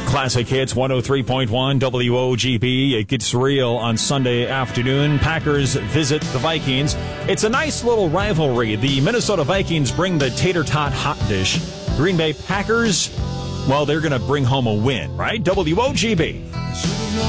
Classic Hits 103.1 WOGB. It gets real on Sunday afternoon. Packers visit the Vikings. It's a nice little rivalry. The Minnesota Vikings bring the tater tot hot dish. Green Bay Packers, well, they're going to bring home a win, right? WOGB.